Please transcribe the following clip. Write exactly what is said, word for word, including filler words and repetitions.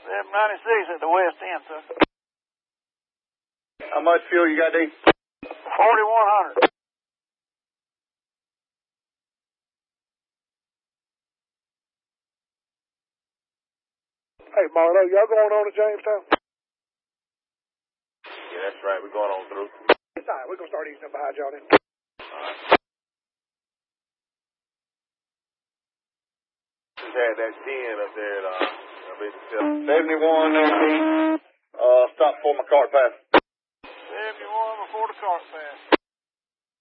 seven ninety-six at the west end, sir. How much fuel you got, D? forty-one hundred. Hey, Marlo, y'all going on to Jamestown? Yeah, that's right. We're going on through. It's all right. We're going to start easing up behind y'all then. All right. Just had that ten up there at, uh, seventy-one, uh, stop for my cart pass. seventy-one before the cart pass.